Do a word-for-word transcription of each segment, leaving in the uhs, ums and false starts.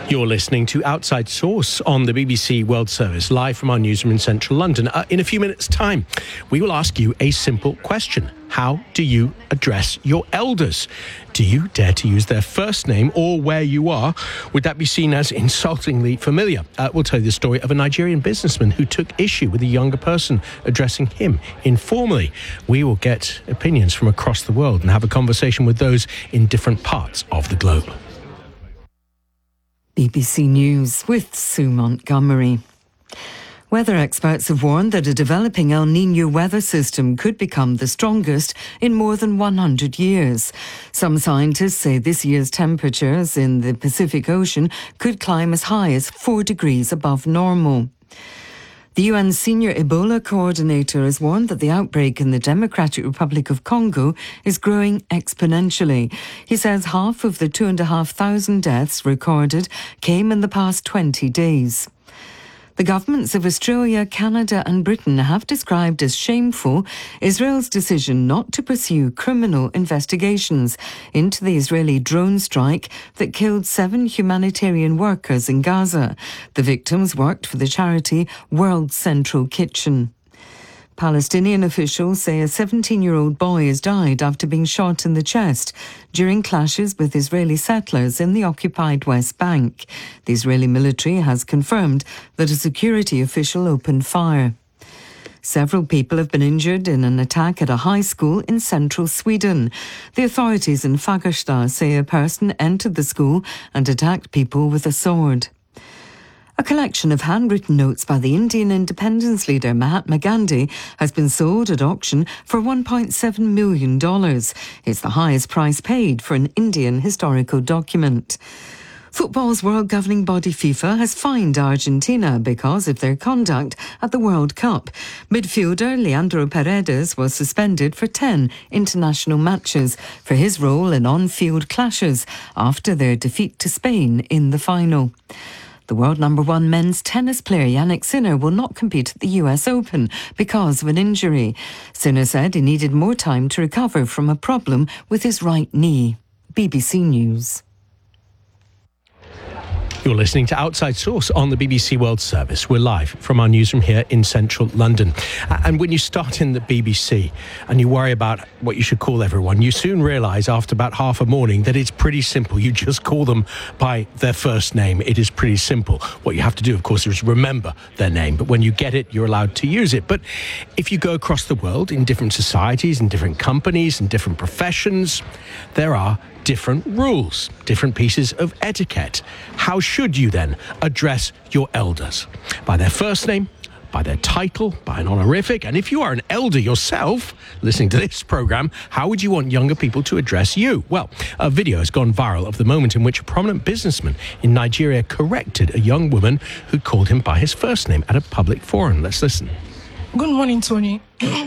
You're listening to Outside Source on the B B C World Service, live from our newsroom in central London. Uh, in a few minutes' time, we will ask you a simple question. How do you address your elders? Do you dare to use their first name or where you are? Would that be seen as insultingly familiar? Uh, we'll tell you the story of a Nigerian businessman who took issue with a younger person addressing him informally. We will get opinions from across the world and have a conversation with those in different parts of the globe. B B C News with Sue Montgomery. Weather experts have warned that a developing El Niño weather system could become the strongest in more than one hundred years. Some scientists say this year's temperatures in the Pacific Ocean could climb as high as four degrees above normal. The U N Senior Ebola Coordinator has warned that the outbreak in the Democratic Republic of Congo is growing exponentially. He says half of the two and a half thousand deaths recorded came in the past twenty days. The governments of Australia, Canada and Britain have described as shameful Israel's decision not to pursue criminal investigations into the Israeli drone strike that killed seven humanitarian workers in Gaza. The victims worked for the charity World Central Kitchen. Palestinian officials say a seventeen-year-old boy has died after being shot in the chest during clashes with Israeli settlers in the occupied West Bank. The Israeli military has confirmed that a security official opened fire. Several people have been injured in an attack at a high school in central Sweden. The authorities in Fagersta say a person entered the school and attacked people with a sword. A collection of handwritten notes by the Indian independence leader Mahatma Gandhi has been sold at auction for one point seven million dollars. It's the highest price paid for an Indian historical document. Football's world governing body FIFA has fined Argentina because of their conduct at the World Cup. Midfielder Leandro Paredes was suspended for ten international matches for his role in on-field clashes after their defeat to Spain in the final. The world number one men's tennis player Jannik Sinner will not compete at the U S Open because of an injury. Sinner said he needed more time to recover from a problem with his right knee. B B C News. You're listening to Outside Source on the B B C World Service. We're live from our newsroom here in central London. And when you start in the B B C and you worry about what you should call everyone, you soon realise after about half a morning that it's pretty simple. You just call them by their first name. It is pretty simple. What you have to do, of course, is remember their name. But when you get it, you're allowed to use it. But if you go across the world in different societies, in different companies, in different professions, there are different rules, different pieces of etiquette. How should you then address your elders? By their first name, by their title, by an honorific? And if you are an elder yourself, listening to this programme, how would you want younger people to address you? Well, a video has gone viral of the moment in which a prominent businessman in Nigeria corrected a young woman who called him by his first name at a public forum. Let's listen. Good morning, Tony.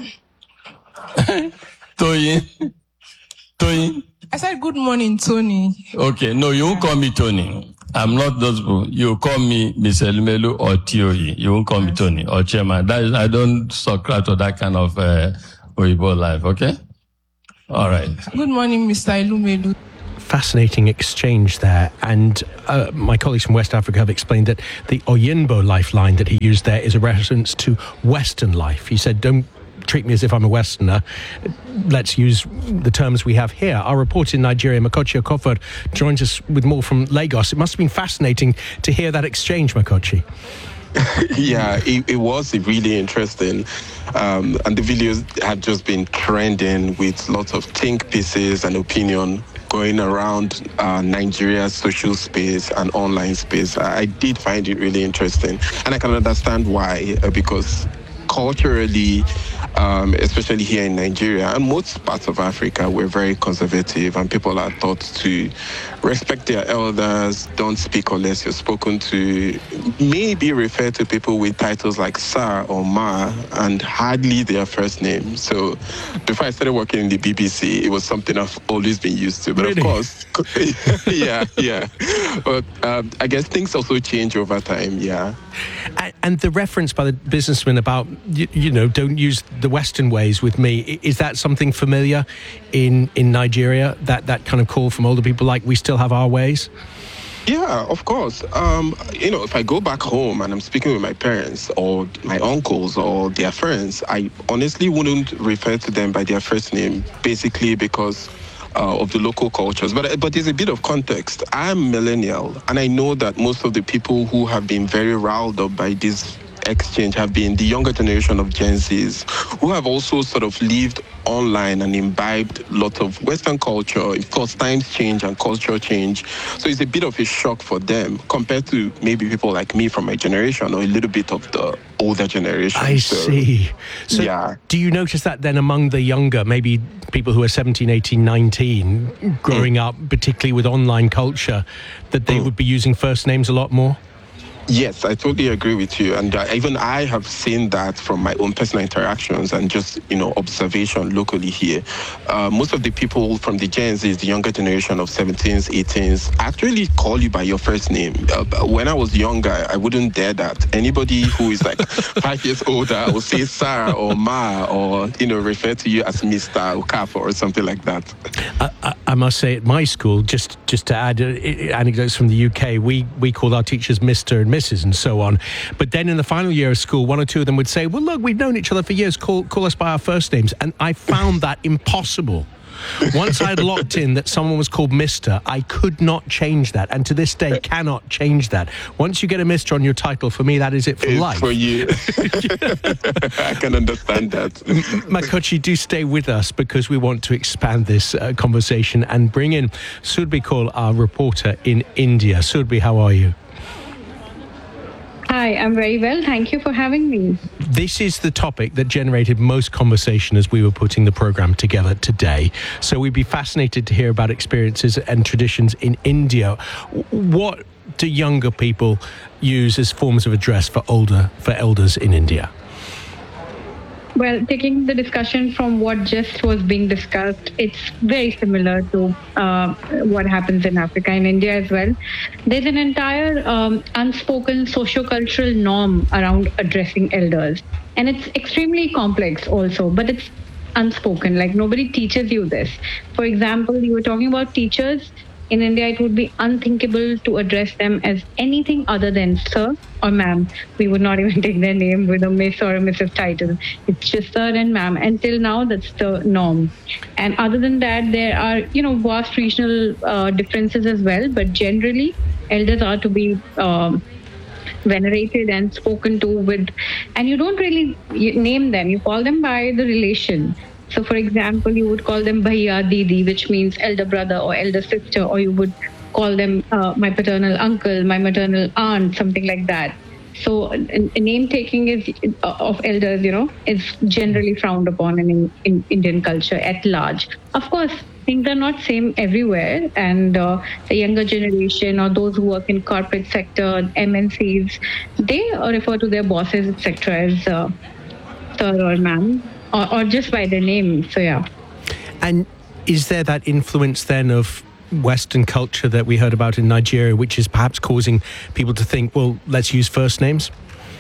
Tony. Tony. I said, good morning, Tony. Okay, no, you won't call me Tony. I'm not those people. You call me Mister Elumelu or Tioyi. You won't call me Tony or Chairman. That is, I don't subscribe to that kind of uh, Oyibo life, okay? All right. Good morning, Mister Elumelu. Fascinating exchange there. And uh, my colleagues from West Africa have explained that the Oyinbo lifeline that he used there is a reference to Western life. He said, don't treat me as if I'm a Westerner. Let's use the terms we have here. Our reporter in Nigeria, Makochi Okofod, joins us with more from Lagos. It must have been fascinating to hear that exchange, Makochi. Yeah, it, it was really interesting. Um, and the videos have just been trending with lots of think pieces and opinion going around uh, Nigeria's social space and online space. I, I did find it really interesting. And I can understand why, uh, because culturally, um, especially here in Nigeria and most parts of Africa, we're very conservative and people are taught to respect their elders, don't speak unless you're spoken to, maybe refer to people with titles like Sir or Ma and hardly their first name. So before I started working in the B B C, it was something I've always been used to. But really? Of course, yeah, yeah. But um, I guess things also change over time, yeah. And, and the reference by the businessman about, you, you know, don't use the Western ways with me, is that something familiar in, in Nigeria, that, that kind of call from older people like we still have our ways? Yeah, of course. Um, you know, if I go back home and I'm speaking with my parents or my uncles or their friends, I honestly wouldn't refer to them by their first name, basically because uh, of the local cultures. But but there's a bit of context. I'm millennial, and I know that most of the people who have been very riled up by this exchange have been the younger generation of Gen Zs, who have also sort of lived online and imbibed a lot of Western culture. Of course, times change and culture change. So it's a bit of a shock for them compared to maybe people like me from my generation or a little bit of the older generation. I so, see. So yeah. do you notice that then among the younger, maybe people who are seventeen, eighteen, nineteen, growing mm. up, particularly with online culture, that they mm. would be using first names a lot more? Yes, I totally agree with you. And uh, even I have seen that from my own personal interactions and just, you know, observation locally here. Uh, most of the people from the Gen Z, the younger generation of seventeens, eighteens, actually call you by your first name. Uh, when I was younger, I wouldn't dare that. Anybody who is like five years older will say Sarah or Ma or, you know, refer to you as Mister Okafor or something like that. I, I, I must say at my school, just, just to add uh, anecdotes from the U K, we, we called our teachers Mister and Missus and so on. But then in the final year of school, one or two of them would say, well, look, we've known each other for years, call, call us by our first names. And I found that impossible. Once I had locked in that someone was called Mister, I could not change that. And to this day, cannot change that. Once you get a Mister on your title, for me, that is it for it's life. For you. I can understand that. Makochi, do stay with us because we want to expand this uh, conversation and bring in Surbhi Kaul, our reporter in India. Surbhi, how are you? Hi, I'm very well. Thank you for having me. This is the topic that generated most conversation as we were putting the program together today. So we'd be fascinated to hear about experiences and traditions in India. What do younger people use as forms of address for older, for elders in India? Well, taking the discussion from what just was being discussed, it's very similar to uh, what happens in Africa and India as well. There's an entire um, unspoken socio-cultural norm around addressing elders. And it's extremely complex also, but it's unspoken. Like nobody teaches you this. For example, you were talking about teachers. In India, it would be unthinkable to address them as anything other than sir or ma'am. We would not even take their name with a miss or a missus title. It's just sir and ma'am. Until now, that's the norm. And other than that, there are, you know, vast regional uh, differences as well. But generally, elders are to be um, venerated and spoken to with, and you don't really name them. You call them by the relation. So, for example, you would call them Bhaiya, Didi, which means elder brother or elder sister, or you would call them uh, my paternal uncle, my maternal aunt, something like that. So, name taking is uh, of elders, you know, is generally frowned upon in, in Indian culture at large. Of course, things are not same everywhere, and uh, the younger generation or those who work in corporate sector, M N Cs, they uh, refer to their bosses, et cetera, as uh, sir or ma'am. Or, or just by their name, so yeah. And is there that influence then of Western culture that we heard about in Nigeria, which is perhaps causing people to think, well, let's use first names?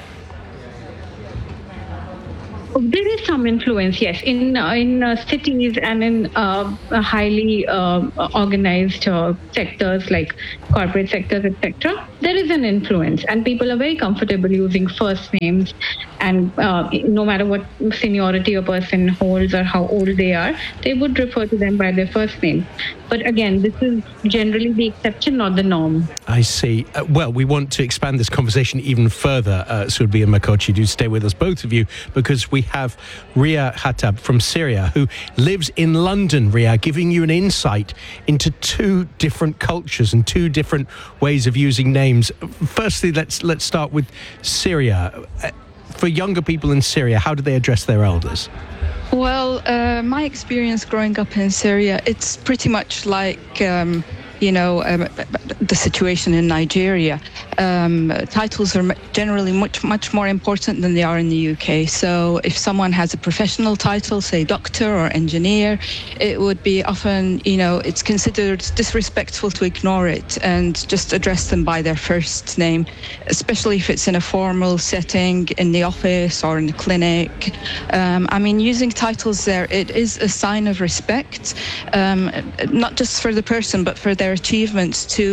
There is some influence, yes, in uh, in uh, cities and in uh, highly uh, organized uh, sectors like corporate sectors, et cetera. There is an influence, and people are very comfortable using first names. And uh, no matter what seniority a person holds or how old they are, they would refer to them by their first name. But again, this is generally the exception, not the norm. I see. Uh, well, we want to expand this conversation even further, uh, Surbhi and Makochi. Do stay with us, both of you, because we have Ria Khattab from Syria, who lives in London, Ria, giving you an insight into two different cultures and two different ways of using names. Firstly, let's let's start with Syria. Uh, For younger people in Syria, how do they address their elders? Well, uh, my experience growing up in Syria, it's pretty much like, um, you know, um, the situation in Nigeria. Um, titles are generally much, much more important than they are in the U K. So if someone has a professional title, say doctor or engineer, it would be often, you know, it's considered disrespectful to ignore it and just address them by their first name, especially if it's in a formal setting, in the office or in the clinic. Um, I mean, using titles there, it is a sign of respect, um, not just for the person, but for their achievements to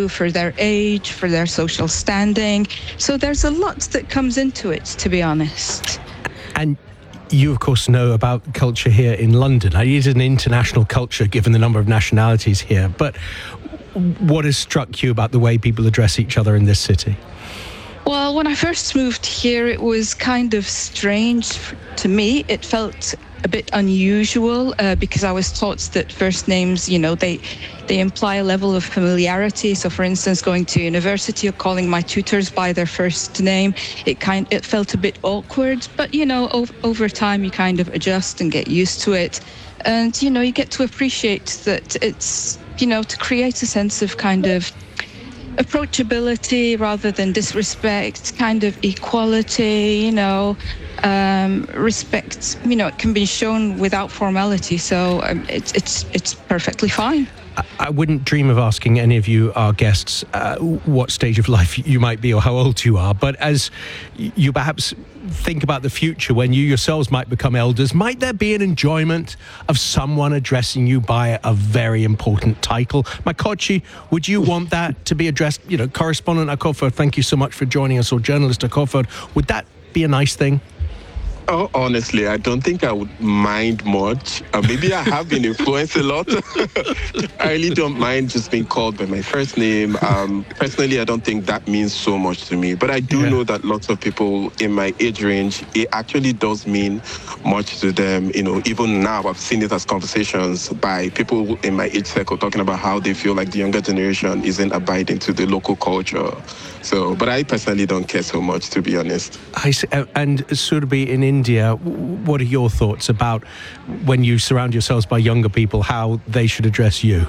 you for their age, for their social standing. So there's a lot that comes into it, to be honest. And you, of course, know about culture here in London. It is an international culture, given the number of nationalities here. But what has struck you about the way people address each other in this city? Well, when I first moved here, it was kind of strange to me. It felt a bit unusual uh, because I was taught that first names, you know, they they imply a level of familiarity. So, for instance, going to university or calling my tutors by their first name, it kind it felt a bit awkward. But you know, over, over time, you kind of adjust and get used to it, and you know, you get to appreciate that it's, you know, to create a sense of kind of approachability rather than disrespect, kind of equality, you know, um, respect, you know, it can be shown without formality. So um, it's it's it's perfectly fine. I wouldn't dream of asking any of you, our guests, uh, what stage of life you might be or how old you are. But as you perhaps think about the future when you yourselves might become elders, might there be an enjoyment of someone addressing you by a very important title? Makochi, would you want that to be addressed? You know, Correspondent Akofo, thank you so much for joining us, or Journalist Akofo. Would that be a nice thing? Oh, honestly, I don't think I would mind much. Uh, maybe I have been influenced a lot. I really don't mind just being called by my first name. Um, personally, I don't think that means so much to me. But I do yeah. know that lots of people in my age range, it actually does mean much to them. You know, even now, I've seen it as conversations by people in my age circle talking about how they feel like the younger generation isn't abiding to the local culture. So, but I personally don't care so much, to be honest. I see. And Surbi, in India, what are your thoughts about when you surround yourselves by younger people, how they should address you?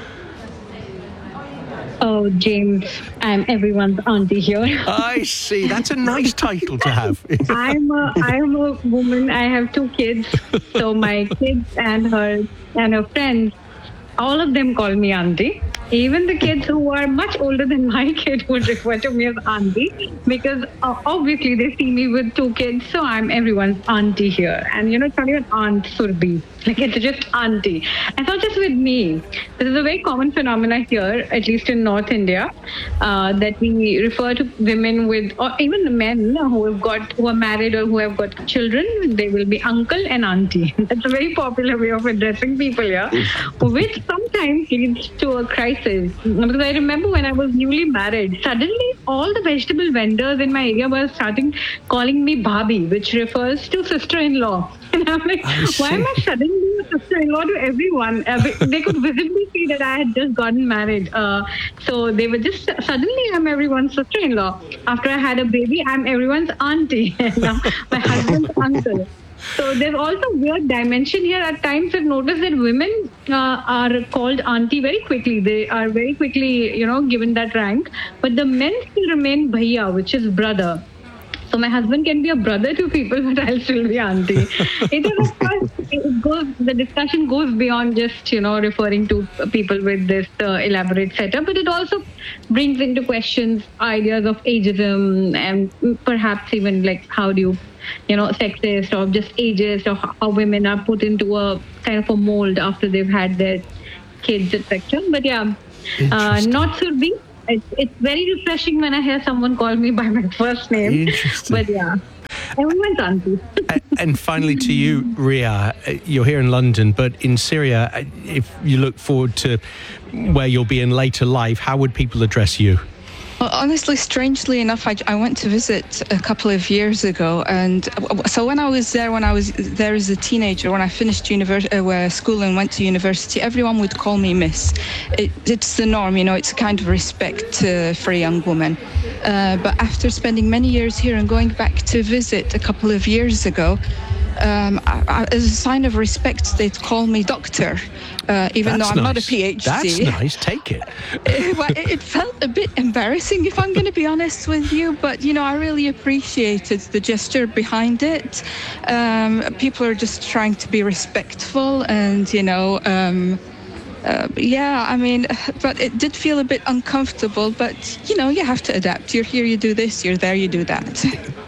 Oh, James, I'm everyone's auntie here. I see. That's a nice title to have. I'm a, I'm a woman. I have two kids. So my kids and her and her friends, all of them call me auntie. Even the kids who are much older than my kid would refer to me as auntie, because uh, obviously they see me with two kids, so I'm everyone's auntie here. And you know, it's not even Aunt Surbi, like it's just auntie. And not just with me. This is a very common phenomenon here, at least in North India, uh, that we refer to women with, or even the men who have got, who are married or who have got children, they will be uncle and auntie. That's a very popular way of addressing people here, which sometimes leads to a crisis. Because I remember when I was newly married, suddenly all the vegetable vendors in my area were starting calling me Bhabhi, which refers to sister-in-law. And I'm like, why am I suddenly a sister-in-law to everyone? Uh, they could visibly see that I had just gotten married. Uh, so they were just, suddenly I'm everyone's sister-in-law. After I had a baby, I'm everyone's auntie. And now my husband's uncle. So there's also a weird dimension here. At times I've noticed that women uh, are called auntie very quickly. They are very quickly, you know, given that rank. But the men still remain bhaiya, which is brother. So my husband can be a brother to people, but I'll still be auntie. It is, of course, it goes, the discussion goes beyond just, you know, referring to people with this uh, elaborate setup, but it also brings into questions ideas of ageism and perhaps even like how do you, you know, sexist or just ageist, or how women are put into a kind of a mold after they've had their kids, et cetera. But yeah, uh, not Surbi. It's, it's very refreshing when I hear someone call me by my first name. But yeah, everyone's auntie. and, and finally to you, Ria, you're here in London, but in Syria, if you look forward to where you'll be in later life, how would people address you? Well, honestly, strangely enough, I, I went to visit a couple of years ago, and so when I was there, when I was there as a teenager, when I finished university, uh, school and went to university, everyone would call me Miss. It, it's the norm, you know. It's a kind of respect uh, for a young woman. Uh, but after spending many years here and going back to visit a couple of years ago, um, I, I, as a sign of respect, they'd call me doctor, uh, even That's though I'm nice. not a PhD. That's nice. Take it. it, well, it felt a bit embarrassing, if I'm going to be honest with you. But, you know, I really appreciated the gesture behind it. Um, people are just trying to be respectful and, you know... Um, Uh, yeah, I mean, but it did feel a bit uncomfortable, but, you know, you have to adapt. You're here, you do this, you're there, you do that.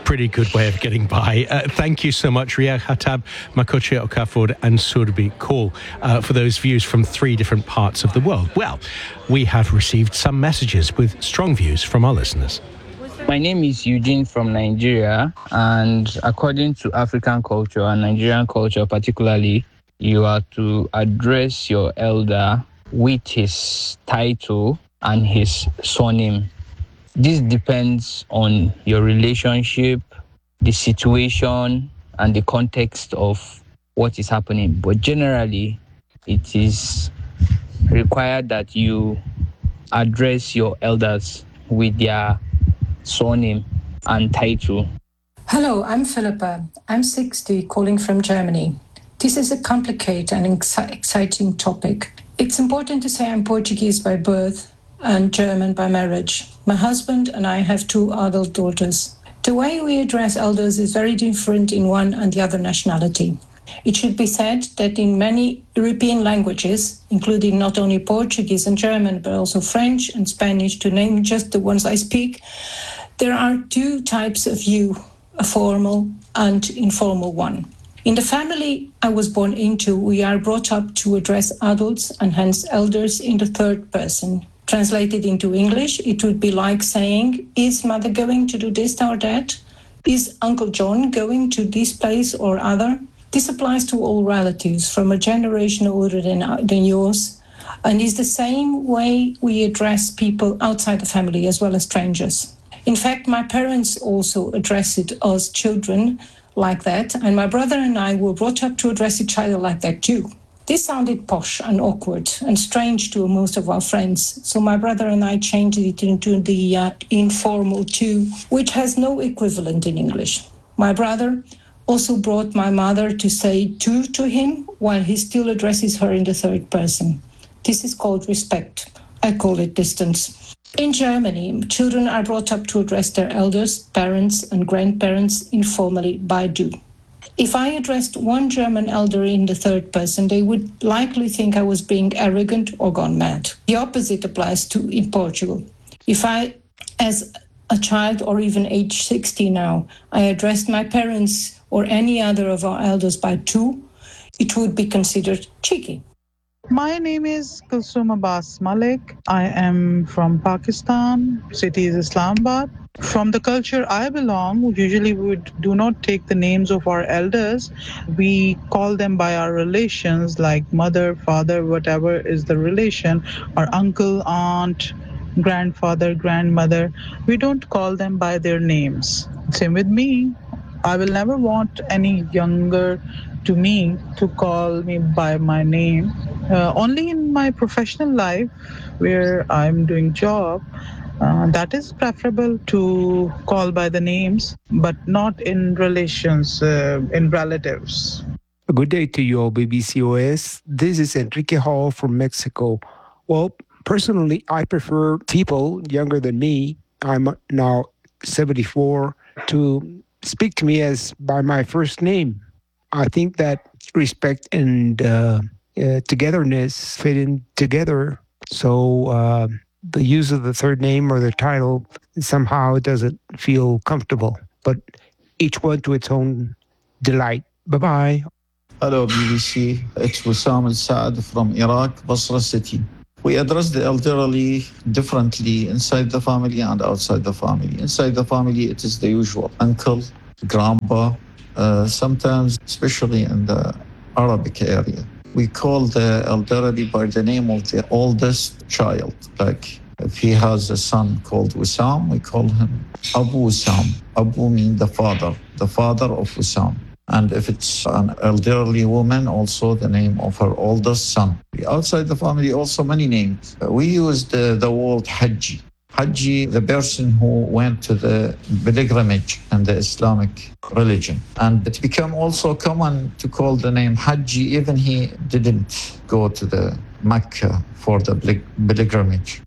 pretty good way of getting by. Uh, thank you so much, Ria Khatab, Makoche Okafor and Surbi Kaul, uh, for those views from three different parts of the world. Well, we have received some messages with strong views from our listeners. My name is Eugene from Nigeria, and according to African culture and Nigerian culture particularly, you are to address your elder with his title and his surname. This depends on your relationship, the situation, and the context of what is happening. But generally, it is required that you address your elders with their surname and title. Hello, I'm Philippa. I'm sixty, calling from Germany. This is a complicated and exci- exciting topic. It's important to say I'm Portuguese by birth and German by marriage. My husband and I have two adult daughters. The way we address elders is very different in one and the other nationality. It should be said that in many European languages, including not only Portuguese and German, but also French and Spanish, to name just the ones I speak, there are two types of you, a formal and informal one. In the family I was born into, we are brought up to address adults and hence elders in the third person. Translated into English, it would be like saying, is mother going to do this or that? Is Uncle John going to this place or other? This applies to all relatives from a generation older than, than yours, and is the same way we address people outside the family as well as strangers. In fact, my parents also addressed us children like that, and my brother and I were brought up to address each other like that too. This sounded posh and awkward and strange to most of our friends, so my brother and I changed it into the uh, informal too, which has no equivalent in English. My brother also brought my mother to say tu to him while he still addresses her in the third person. This is called respect. I call it distance. In Germany, children are brought up to address their elders, parents, and grandparents informally by du. If I addressed one German elder in the third person, they would likely think I was being arrogant or gone mad. The opposite applies to in Portugal. If I, as a child or even age sixty now, I addressed my parents or any other of our elders by tu, it would be considered cheeky. My name is Kulsum Abbas Malik. I am from Pakistan, city is Islamabad. From the culture I belong, usually we do not take the names of our elders. We call them by our relations, like mother, father, whatever is the relation, our uncle, aunt, grandfather, grandmother. We don't call them by their names. Same with me. I will never want any younger to me to call me by my name. Uh, only in my professional life, where I'm doing job, uh, that is preferable to call by the names, but not in relations, uh, in relatives. Good day to you all, B B C O S. This is Enrique Hall from Mexico. Well, personally, I prefer people younger than me, I'm now seventy-four, to speak to me as by my first name. I think that respect and uh, uh, togetherness fit in together. So uh, the use of the third name or the title somehow doesn't feel comfortable. But each one to its own delight. Bye-bye. Hello, B B C. It's Wissam Al-Saad from Iraq, Basra City. We address the elderly differently inside the family and outside the family. Inside the family, it is the usual uncle, grandpa, uh, sometimes, especially in the Arabic area. We call the elderly by the name of the oldest child. Like if he has a son called Wissam, we call him Abu Wissam. Abu means the father, the father of Wissam. And if it's an elderly woman, also the name of her oldest son. Outside the family, also many names. We use the, the word Hajji. Hajji, the person who went to the pilgrimage in the Islamic religion. And it became also common to call the name Hajji, even he didn't go to the Mecca for the pilgrimage.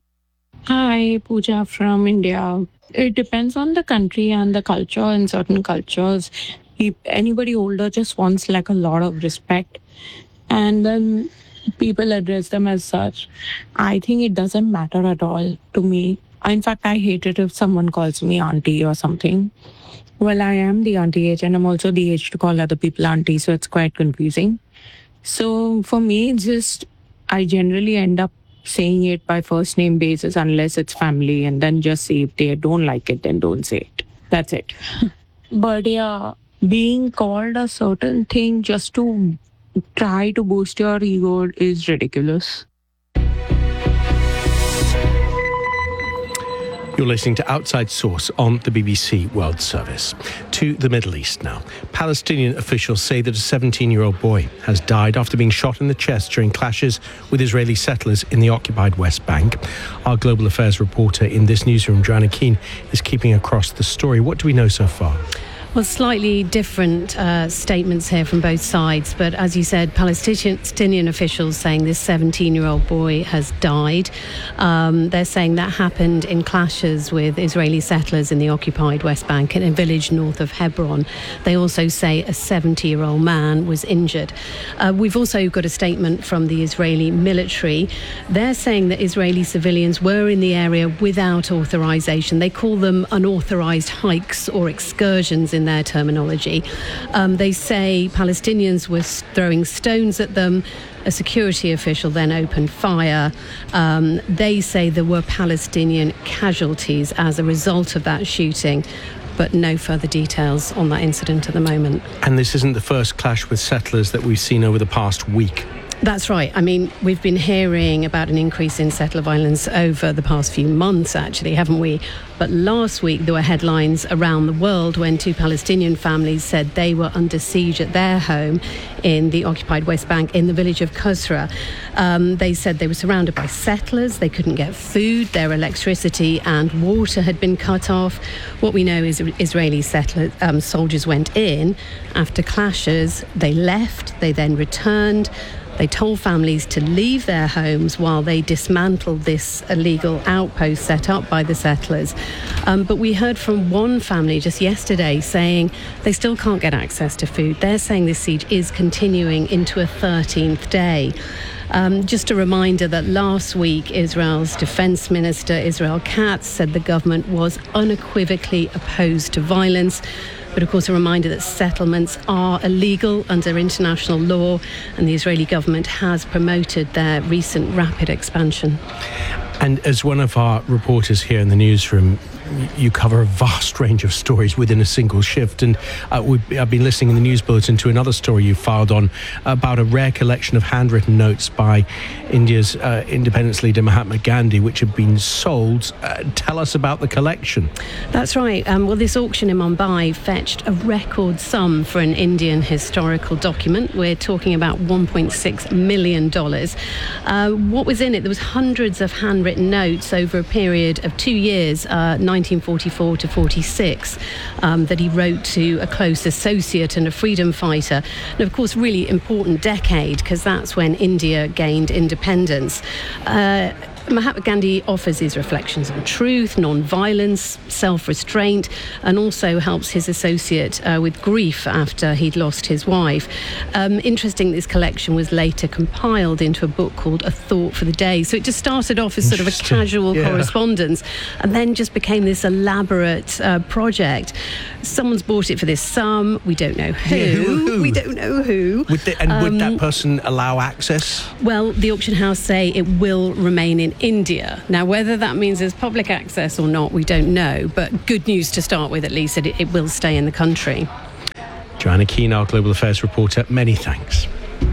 Hi, Pooja from India. It depends on the country and the culture. In certain cultures, if anybody older just wants like a lot of respect, and then people address them as such. I think it doesn't matter at all to me. In fact, I hate it if someone calls me auntie or something. Well, I am the auntie age and I'm also the age to call other people auntie, so it's quite confusing. So for me, it's just, I generally end up saying it by first name basis unless it's family, and then just say if they don't like it, then don't say it. That's it. But yeah, being called a certain thing just to try to boost your ego is ridiculous. You're listening to Outside Source on the B B C World Service. To the Middle East now. Palestinian officials say that a seventeen-year-old boy has died after being shot in the chest during clashes with Israeli settlers in the occupied West Bank. Our global affairs reporter in this newsroom, Joanna Keane, is keeping across the story. What do we know so far? Well, slightly different uh, statements here from both sides. But as you said, Palestinian officials saying this seventeen-year-old boy has died. Um, they're saying that happened in clashes with Israeli settlers in the occupied West Bank in a village north of Hebron. They also say a seventy-year-old man was injured. Uh, we've also got a statement from the Israeli military. They're saying that Israeli civilians were in the area without authorization. They call them unauthorized hikes or excursions in their terminology. Um, they say Palestinians were throwing stones at them. A security official then opened fire. Um, they say there were Palestinian casualties as a result of that shooting, but no further details on that incident at the moment. And this isn't the first clash with settlers that we've seen over the past week. That's right. I mean, we've been hearing about an increase in settler violence over the past few months, actually, haven't we? But last week there were headlines around the world when two Palestinian families said they were under siege at their home in the occupied West Bank in the village of Qusra. Um, they said they were surrounded by settlers. They couldn't get food. Their electricity and water had been cut off. What we know is Israeli settler, um, soldiers went in. After clashes, they left. They then returned. They told families to leave their homes while they dismantled this illegal outpost set up by the settlers. Um, but we heard from one family just yesterday saying they still can't get access to food. They're saying this siege is continuing into a thirteenth day. Um, just a reminder that last week, Israel's Defense Minister, Israel Katz, said the government was unequivocally opposed to violence. But of course, a reminder that settlements are illegal under international law, and the Israeli government has promoted their recent rapid expansion. And as one of our reporters here in the newsroom, you cover a vast range of stories within a single shift. And uh, we've, I've been listening in the news bulletin to another story you filed on about a rare collection of handwritten notes by India's uh, independence leader Mahatma Gandhi, which have been sold. Uh, tell us about the collection. That's right. Um, well, this auction in Mumbai fetched a record sum for an Indian historical document. We're talking about one point six million dollars. Uh, what was in it? There was hundreds of handwritten notes over a period of two years, uh, nineteen forty-four to forty-six, um, that he wrote to a close associate and a freedom fighter. And of course, really important decade, because that's when India gained independence. Uh, Mahatma Gandhi offers his reflections on truth, non-violence, self-restraint, and also helps his associate uh, with grief after he'd lost his wife. Um, interesting, this collection was later compiled into a book called A Thought for the Day. So it just started off as sort of a casual yeah. correspondence, and then just became this elaborate uh, project. Someone's bought it for this sum. We don't know who. Yeah, who, who? We don't know who. Would they, and um, would that person allow access? Well, the auction house say it will remain in India. Now, whether that means there's public access or not, we don't know. But good news to start with, at least, that it, it will stay in the country. Joanna Keane, our Global Affairs reporter, many thanks.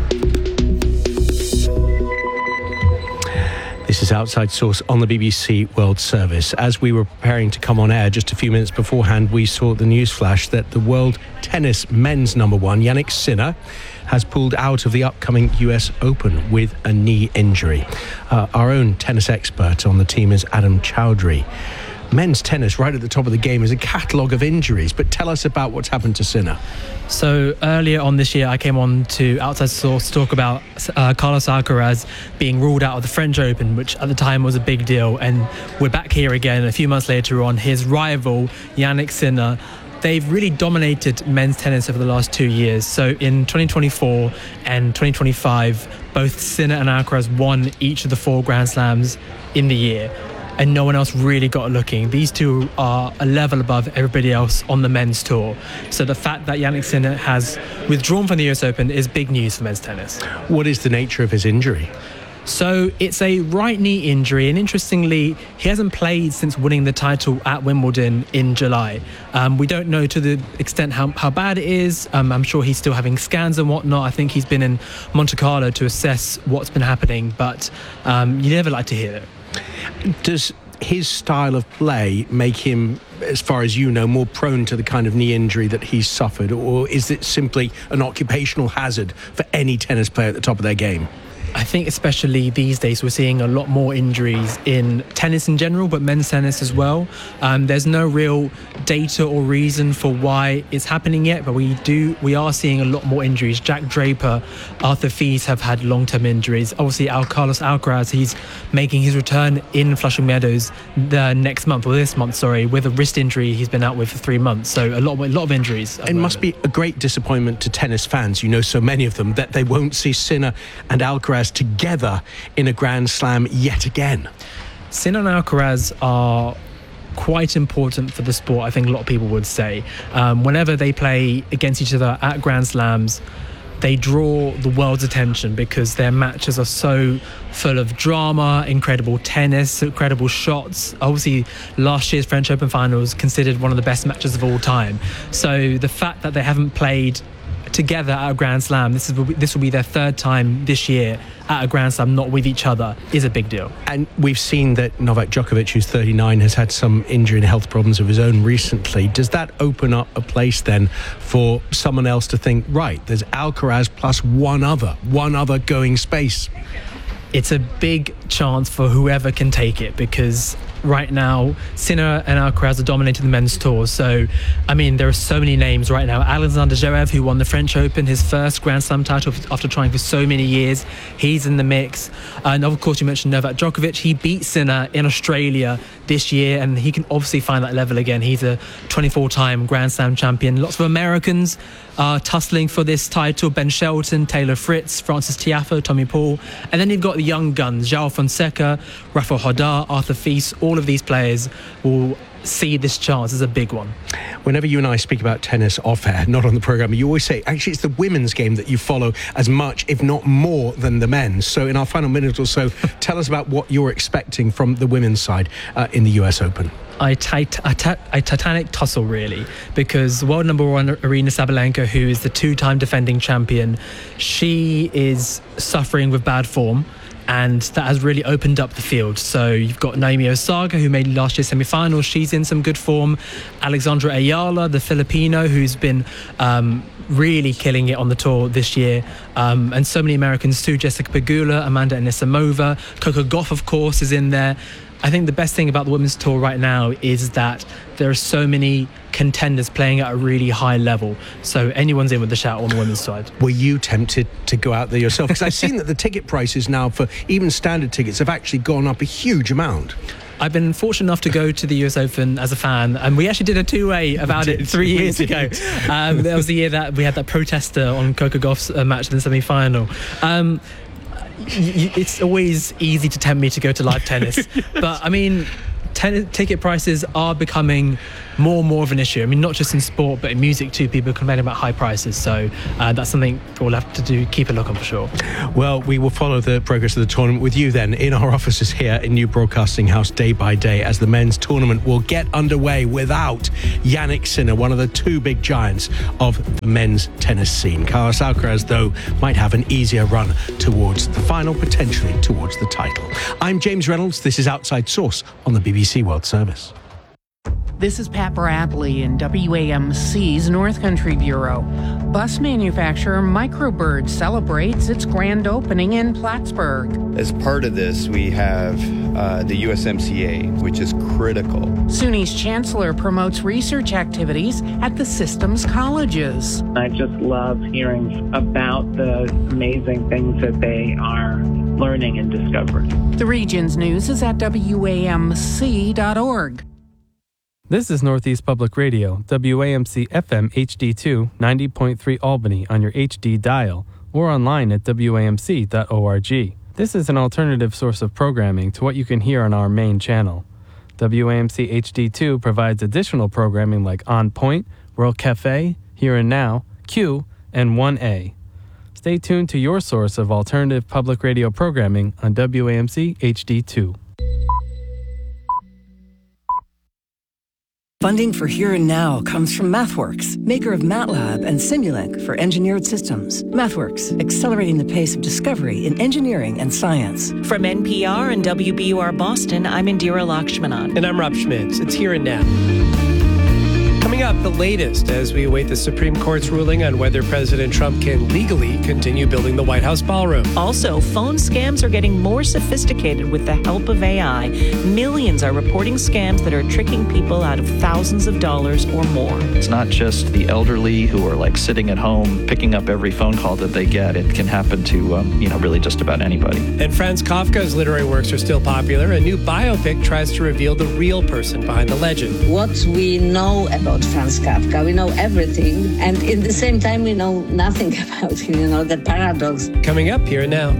This is Outside Source on the B B C World Service. As we were preparing to come on air just a few minutes beforehand, we saw the news flash that the world tennis men's number one, Jannik Sinner, has pulled out of the upcoming U S Open with a knee injury. Uh, our own tennis expert on the team is Adam Chowdhury. Men's tennis, right at the top of the game, is a catalogue of injuries. But tell us about what's happened to Sinner. So earlier on this year, I came on to Outside Source to talk about uh, Carlos Alcaraz being ruled out of the French Open, which at the time was a big deal. And we're back here again a few months later on. His rival, Jannik Sinner, they've really dominated men's tennis over the last two years. So in twenty twenty-four and twenty twenty-five, both Sinner and Alcaraz won each of the four Grand Slams in the year. and no one else really got looking. These two are a level above everybody else on the men's tour. So the fact that Jannik Sinner has withdrawn from the U S Open is big news for men's tennis. What is the nature of his injury? So it's a right knee injury, and interestingly, he hasn't played since winning the title at Wimbledon in July. Um, we don't know to the extent how, how bad it is. Um, I'm sure he's still having scans and whatnot. I think he's been in Monte Carlo to assess what's been happening, but um, you never like to hear it. Does his style of play make him, as far as you know, more prone to the kind of knee injury that he's suffered, or is it simply an occupational hazard for any tennis player at the top of their game? I think especially these days we're seeing a lot more injuries in tennis in general, but men's tennis as well. Um, there's no real data or reason for why it's happening yet, but we do we are seeing a lot more injuries. Jack Draper, Arthur Fils have had long-term injuries. Obviously, Al Carlos Alcaraz, he's making his return in Flushing Meadows the next month, or this month, sorry, with a wrist injury he's been out with for three months. So a lot, a lot of injuries. It must be a great disappointment to tennis fans, you know so many of them, that they won't see Sinner and Alcaraz together in a Grand Slam yet again. Sinner and Alcaraz are quite important for the sport, I think a lot of people would say. Um, whenever they play against each other at Grand Slams, they draw the world's attention because their matches are so full of drama, incredible tennis, incredible shots. Obviously, last year's French Open final was considered one of the best matches of all time. So the fact that they haven't played together at a Grand Slam, this is this will be their third time this year at a Grand Slam, not with each other, is a big deal. And we've seen that Novak Djokovic, who's thirty-nine, has had some injury and health problems of his own recently. Does that open up a place then for someone else to think, right, there's Alcaraz plus one other, one other going space? It's a big chance for whoever can take it, because right now Sinner and Alcaraz are dominating the men's tour. So I mean, there are so many names right now. Alexander Zverev, who won the French Open, his first Grand Slam title after trying for so many years, he's in the mix. And of course you mentioned Novak Djokovic. He beat Sinner in Australia this year, and he can obviously find that level again. He's a twenty-four time Grand Slam champion. Lots of Americans are tussling for this title: Ben Shelton, Taylor Fritz, Francis Tiafoe, Tommy Paul. And then you've got the young guns: João Fonseca, Rafael Nadal, Arthur Fils. All of these players will see this chance as a big one. Whenever you and I speak about tennis off air, not on the programme, you always say actually it's the women's game that you follow as much, if not more, than the men's. So in our final minute or so, tell us about what you're expecting from the women's side uh, in the U S Open. A, tit- a, tit- a titanic tussle, really, because world number one Aryna Sabalenka, who is the two-time defending champion, she is suffering with bad form, and that has really opened up the field. So you've got Naomi Osaka, who made last year's semi-final. She's in some good form. Alexandra Ayala, the Filipino, who's been um, really killing it on the tour this year. Um, and so many Americans too: Jessica Pegula, Amanda Anisimova, Coco Gauff, of course, is in there. I think the best thing about the women's tour right now is that there are so many contenders playing at a really high level. So anyone's in with the shout on the women's side. Were you tempted to go out there yourself? Because I've seen that the ticket prices now for even standard tickets have actually gone up a huge amount. I've been fortunate enough to go to the U S Open as a fan, and we actually did a two-way about did, it three years did. ago. Um, that was the year that we had that protester on Coco Gauff's uh, match in the semi-final. Um, it's always easy to tempt me to go to live tennis, but I mean, ten- ticket prices are becoming more and more of an issue. I mean, not just in sport, but in music too. People are complaining about high prices, so uh, that's something we'll have to do, keep a look on for sure. Well, we will follow the progress of the tournament with you then in our offices here in New Broadcasting House day by day, as the men's tournament will get underway without Jannik Sinner, one of the two big giants of the men's tennis scene. Carlos Alcaraz, though, might have an easier run towards the final, potentially towards the title. I'm James Reynolds. This is Outside Source on the B B C World Service. This is Pat Bradley in W A M C's North Country Bureau. Bus manufacturer Microbird celebrates its grand opening in Plattsburgh. As part of this, we have uh, the U S M C A, which is critical. SUNY's chancellor promotes research activities at the systems colleges. I just love hearing about the amazing things that they are learning and discovering. The region's news is at W A M C dot org. This is Northeast Public Radio, W A M C F M H D two, ninety point three Albany on your H D dial, or online at W A M C dot org. This is an alternative source of programming to what you can hear on our main channel. W A M C H D two provides additional programming like On Point, World Cafe, Here and Now, Q, and one A. Stay tuned to your source of alternative public radio programming on W A M C H D two. Funding for Here and Now comes from MathWorks, maker of MATLAB and Simulink for engineered systems. MathWorks, accelerating the pace of discovery in engineering and science. From N P R and W B U R Boston, I'm Indira Lakshmanan. And I'm Rob Schmitz. It's Here and Now. Coming up, the latest as we await the Supreme Court's ruling on whether President Trump can legally continue building the White House ballroom. Also, phone scams are getting more sophisticated with the help of A I. Millions are reporting scams that are tricking people out of thousands of dollars or more. It's not just the elderly who are like sitting at home picking up every phone call that they get. It can happen to, um, you know, really just about anybody. And Franz Kafka's literary works are still popular. A new biopic tries to reveal the real person behind the legend. What we know about Franz Kafka, we know everything, and in the same time we know nothing about him, you know, the paradox. Coming up Here and Now.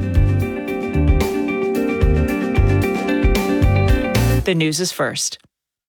The news is first.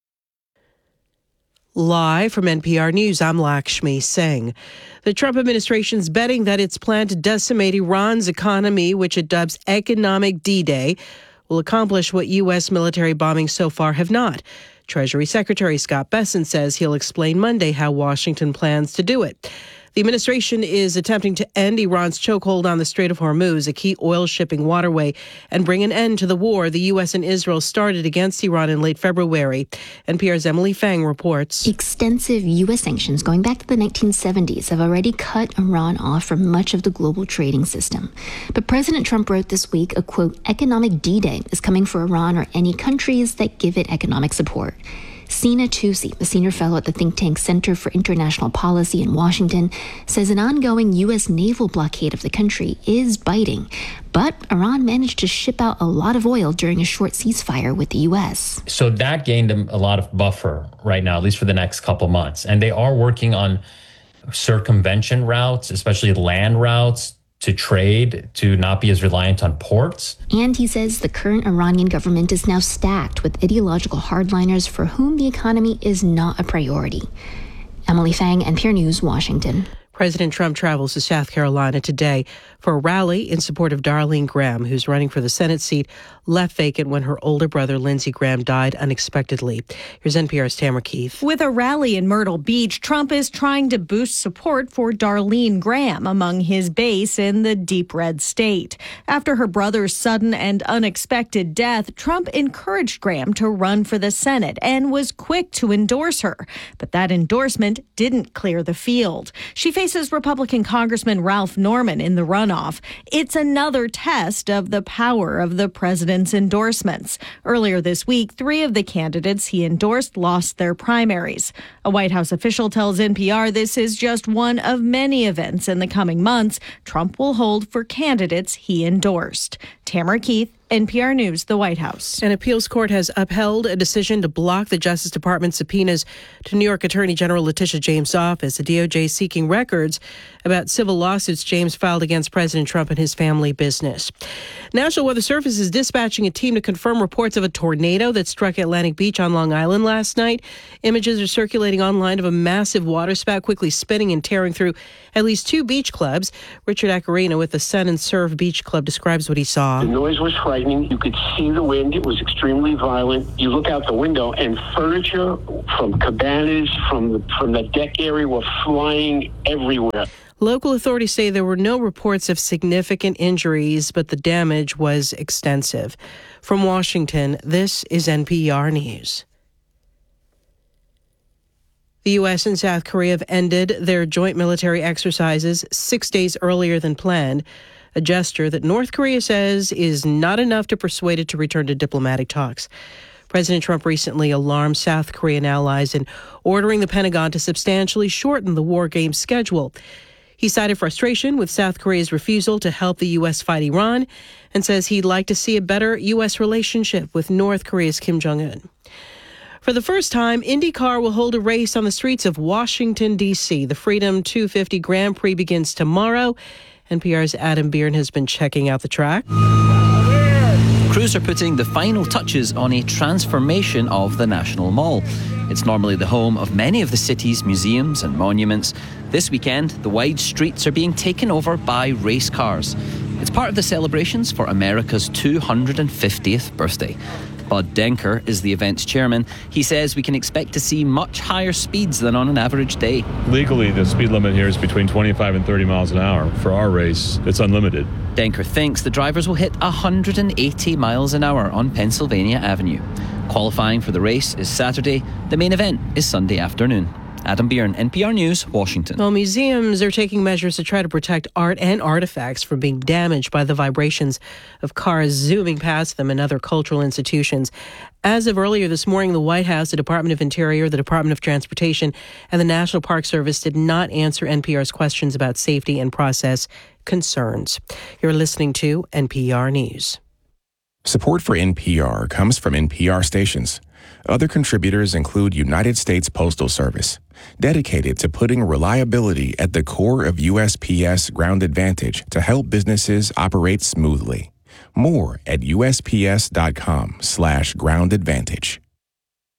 Live from N P R News, I'm Lakshmi Singh. The Trump administration's betting that its plan to decimate Iran's economy, which it dubs Economic D-Day, will accomplish what U S military bombings so far have not. Treasury Secretary Scott Bessent says he'll explain Monday how Washington plans to do it. The administration is attempting to end Iran's chokehold on the Strait of Hormuz, a key oil shipping waterway, and bring an end to the war the U S and Israel started against Iran in late February. N P R's Emily Fang reports. Extensive U S sanctions going back to the nineteen seventies have already cut Iran off from much of the global trading system. But President Trump wrote this week a, quote, economic D-Day is coming for Iran or any countries that give it economic support. Sina Tusi, a senior fellow at the think tank Center for International Policy in Washington, says an ongoing U S naval blockade of the country is biting. But Iran managed to ship out a lot of oil during a short ceasefire with the U S. So that gained them a lot of buffer right now, at least for the next couple months. And they are working on circumvention routes, especially land routes, to trade, to not be as reliant on ports. And he says the current Iranian government is now stacked with ideological hardliners for whom the economy is not a priority. Emily Fang, N P R News, Washington. President Trump travels to South Carolina today for a rally in support of Darlene Graham, who's running for the Senate seat left vacant when her older brother, Lindsey Graham, died unexpectedly. Here's N P R's Tamara Keith. With a rally in Myrtle Beach, Trump is trying to boost support for Darlene Graham among his base in the deep red state. After her brother's sudden and unexpected death, Trump encouraged Graham to run for the Senate and was quick to endorse her. But that endorsement didn't clear the field. She faces Republican Congressman Ralph Norman in the runoff. It's another test of the power of the president's endorsements. Earlier this week, three of the candidates he endorsed lost their primaries. A White House official tells N P R this is just one of many events in the coming months Trump will hold for candidates he endorsed. Tamara Keith, N P R News, the White House. An appeals court has upheld a decision to block the Justice Department's subpoenas to New York Attorney General Letitia James' office. The D O J seeking records about civil lawsuits James filed against President Trump and his family business. National Weather Service is dispatching a team to confirm reports of a tornado that struck Atlantic Beach on Long Island last night. Images are circulating online of a massive waterspout quickly spinning and tearing through at least two beach clubs. Richard Acarina with the Sun and Serve Beach Club describes what he saw. The noise was frightening. You could see the wind. It was extremely violent. You look out the window and furniture from cabanas, from the, from the deck area were flying everywhere. Local authorities say there were no reports of significant injuries, but the damage was extensive. From Washington, this is N P R News. The U S and South Korea have ended their joint military exercises six days earlier than planned, a gesture that North Korea says is not enough to persuade it to return to diplomatic talks. President Trump recently alarmed South Korean allies in ordering the Pentagon to substantially shorten the war games schedule. He cited frustration with South Korea's refusal to help the U S fight Iran and says he'd like to see a better U S relationship with North Korea's Kim Jong-un. For the first time, IndyCar will hold a race on the streets of Washington, D C. The Freedom two fifty Grand Prix begins tomorrow. N P R's Adam Byrne has been checking out the track. Crews are putting the final touches on a transformation of the National Mall. It's normally the home of many of the city's museums and monuments. This weekend, the wide streets are being taken over by race cars. It's part of the celebrations for America's two hundred fiftieth birthday. Bud Denker is the event's chairman. He says we can expect to see much higher speeds than on an average day. Legally, the speed limit here is between twenty-five and thirty miles an hour. For our race, it's unlimited. Denker thinks the drivers will hit one hundred eighty miles an hour on Pennsylvania Avenue. Qualifying for the race is Saturday. The main event is Sunday afternoon. Adam Byrne, N P R News, Washington. Well, museums are taking measures to try to protect art and artifacts from being damaged by the vibrations of cars zooming past them and other cultural institutions. As of earlier this morning, the White House, the Department of Interior, the Department of Transportation, and the National Park Service did not answer N P R's questions about safety and process concerns. You're listening to N P R News. Support for N P R comes from N P R stations. Other contributors include United States Postal Service, dedicated to putting reliability at the core of U S P S Ground Advantage to help businesses operate smoothly. More at U S P S dot com slash ground advantage.